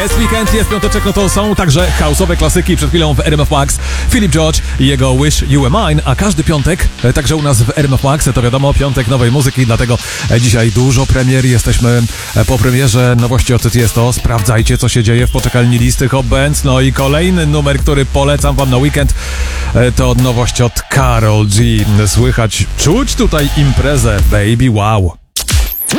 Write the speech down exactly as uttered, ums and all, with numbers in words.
Jest weekend, jest piąteczek, no to są także house'owe klasyki. Przed chwilą w R M F Max Philip George i jego Wish You Were Mine, a każdy piątek, także u nas w R M F Max, to wiadomo, piątek nowej muzyki, dlatego dzisiaj dużo premier. Jesteśmy po premierze nowości od Tiesto. Sprawdzajcie, co się dzieje w poczekalni listy Hot Bands. No i kolejny numer, który polecam wam na weekend, to nowość od Karol G. Słychać, czuć tutaj imprezę, baby, wow.